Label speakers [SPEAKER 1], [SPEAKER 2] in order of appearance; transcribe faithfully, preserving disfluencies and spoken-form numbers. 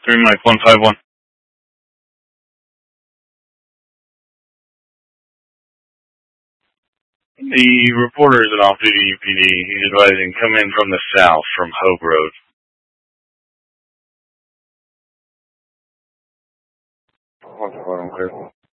[SPEAKER 1] Three Mike one five one. The reporter is an off-duty U P D. He's advising come in from the south from Hope Road. One five one, clear.